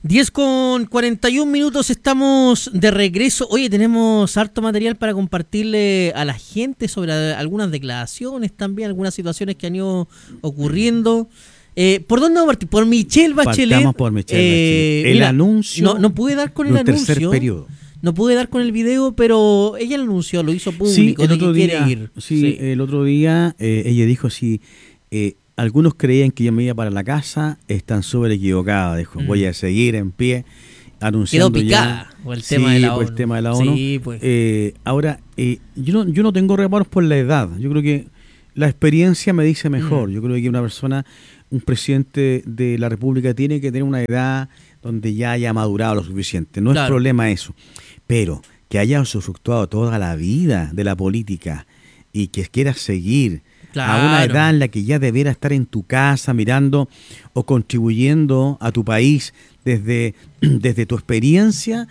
10:41 estamos de regreso. Oye, tenemos harto material para compartirle a la gente sobre algunas declaraciones también, algunas situaciones que han ido ocurriendo. ¿Por dónde vamos a partir? Por Michelle Bachelet. Partamos por Michelle Bachelet. El anuncio. No pude dar con el anuncio. Tercer periodo. No pude dar con el video, pero ella lo anunció, lo hizo público. Sí, el otro día, quiere ir. Sí, el otro día ella dijo si algunos creían que yo me iba para la casa, están súper equivocados. Dijo, voy a seguir en pie anunciando. Quedó picada ya, por el tema de la ONU. Por el tema de la ONU. Sí, pues. Ahora, yo no tengo reparos por la edad. Yo creo que la experiencia me dice mejor. Yo creo que un presidente de la República tiene que tener una edad donde ya haya madurado lo suficiente. No es problema eso. Pero que haya usufructuado toda la vida de la política y que quiera seguir a una edad en la que ya debiera estar en tu casa mirando o contribuyendo a tu país desde tu experiencia,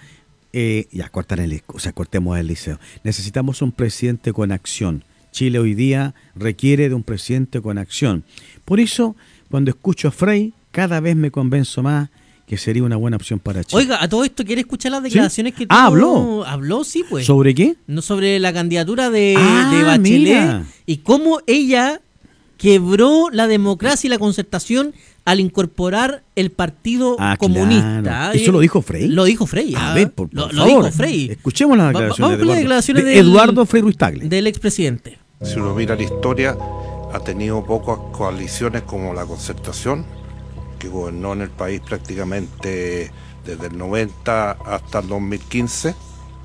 cortemos el liceo. Necesitamos un presidente con acción. Chile hoy día requiere de un presidente con acción. Por eso, cuando escucho a Frei, cada vez me convenzo más que sería una buena opción para Chile. Oiga, a todo esto, ¿quiere escuchar las declaraciones que tuvo? Habló. Habló, sí, pues. ¿Sobre qué? No, sobre la candidatura de Bachelet. Mira. Y cómo ella quebró la democracia y la concertación al incorporar el Partido Comunista. Claro. ¿Eso lo dijo Frei? Lo dijo Frei. A ver, por lo favor. dijo Frei. Escuchemos las declaraciones, vamos con las declaraciones de Eduardo Frei Ruiz-Tagle, del expresidente. Si uno mira la historia, ha tenido pocas coaliciones como la Concertación, que gobernó en el país prácticamente desde el 90 hasta el 2015,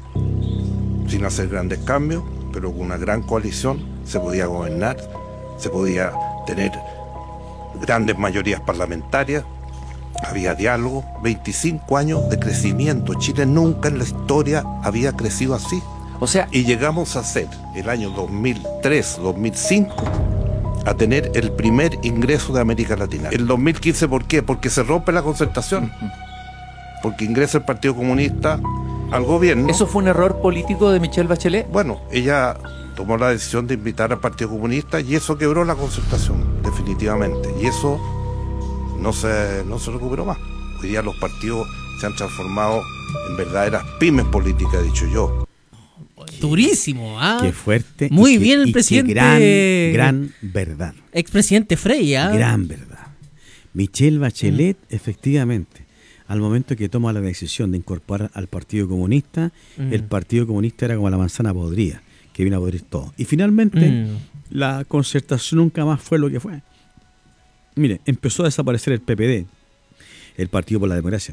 sin hacer grandes cambios, pero con una gran coalición se podía gobernar, se podía tener grandes mayorías parlamentarias, había diálogo, 25 años de crecimiento. Chile nunca en la historia había crecido así. O sea, y llegamos a ser, el año 2003, 2005, a tener el primer ingreso de América Latina. El 2015, ¿por qué? Porque se rompe la concertación. Porque ingresa el Partido Comunista al gobierno. ¿Eso fue un error político de Michelle Bachelet? Bueno, ella tomó la decisión de invitar al Partido Comunista y eso quebró la concertación, definitivamente. Y eso no se recuperó más. Hoy día los partidos se han transformado en verdaderas pymes políticas, he dicho yo. Durísimo, Qué fuerte. Muy bien el presidente. Gran verdad. Expresidente Frei, Gran verdad. Michelle Bachelet, efectivamente, al momento que toma la decisión de incorporar al Partido Comunista, el Partido Comunista era como la manzana podrida, que vino a podrir todo. Y finalmente, la concertación nunca más fue lo que fue. Mire, empezó a desaparecer el PPD, el Partido por la Democracia.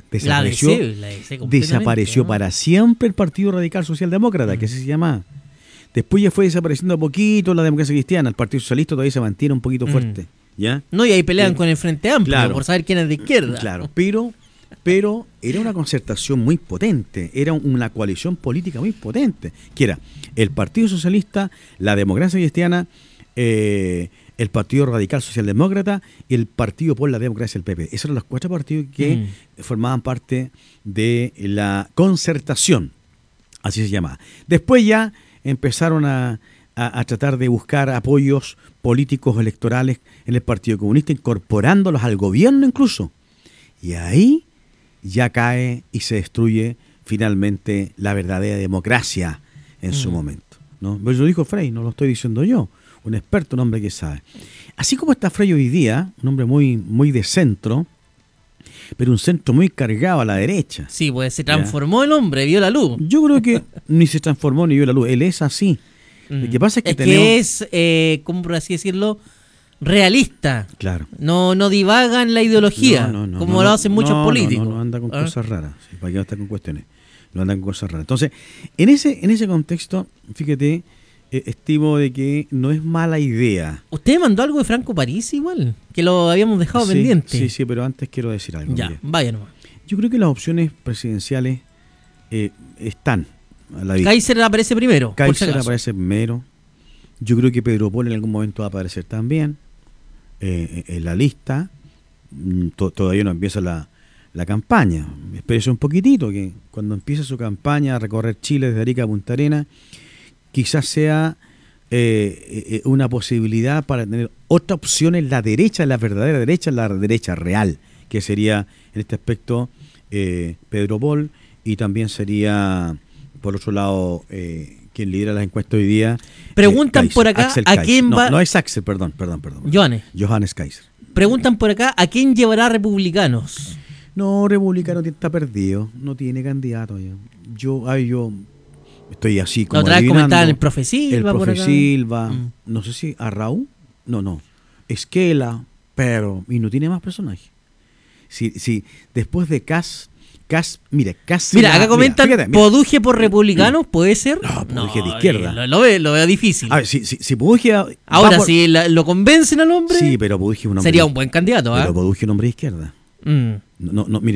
Desapareció para siempre el Partido Radical Socialdemócrata, que así se llamaba. Después ya fue desapareciendo a poquito la Democracia Cristiana. El Partido Socialista todavía se mantiene un poquito fuerte. ¿Ya? No, y ahí pelean con el Frente Amplio por saber quién es de izquierda. Claro, pero era una concertación muy potente, era una coalición política muy potente, que era el Partido Socialista, la Democracia Cristiana, el Partido Radical Socialdemócrata y el Partido por la Democracia, el PP. Esos eran los 4 partidos que formaban parte de la concertación, así se llamaba. Después ya empezaron a tratar de buscar apoyos políticos electorales en el Partido Comunista, incorporándolos al gobierno incluso. Y ahí ya cae y se destruye finalmente la verdadera democracia en su momento, ¿no? Pero lo dijo Frei, no lo estoy diciendo yo. Un experto, un hombre que sabe. Así como está Frei hoy día, un hombre muy, muy de centro, pero un centro muy cargado a la derecha. Sí, pues se transformó el hombre, vio la luz. Yo creo que ni se transformó ni vio la luz. Él es así. Lo que pasa es que que es, ¿cómo por así decirlo? Realista. Claro. No divaga en la ideología, como lo hacen muchos políticos. No anda con cosas raras. Sí, ¿para qué no está con cuestiones? No andan con cosas raras. Entonces, en ese contexto, fíjate, estimo de que no es mala idea. Usted mandó algo de Franco París igual, que lo habíamos dejado pendiente. Sí, pero antes quiero decir algo. Ya, vaya nomás. Yo creo que las opciones presidenciales están a la vista. Kaiser aparece primero. Kaiser aparece primero. Yo creo que Pedro Polo en algún momento va a aparecer también en la lista. Todavía no empieza la campaña. Espérese un poquitito, que cuando empiece su campaña a recorrer Chile desde Arica a Punta Arenas, quizás sea una posibilidad para tener otra opción en la derecha, la verdadera derecha, la derecha real, que sería en este aspecto Pedro Bol, y también sería, por otro lado, quien lidera las encuestas hoy día. Preguntan Kaiser, por acá Axel a Kaiser. quién va. No es Axel, perdón. Johannes Kaiser. Preguntan por acá a quién llevará Republicanos. No, Republicano está perdido, no tiene candidato ya. Yo estoy así como La otra vez adivinando. comentaban el profe Silva. El por profe acá. Silva, Mm. no sé si a Raúl, no, Esquela, pero, y no tiene más personajes. Si después de Cas, mira, Acá comentan fíjate, Poduje por Republicanos, ¿puede ser? No, Poduje de izquierda. Lo veo difícil. A ver, si Poduje Ahora, si lo convencen al hombre, sí, pero Poduje es un hombre sería un buen candidato. pero Poduje es un hombre de izquierda. Mm. No, mire,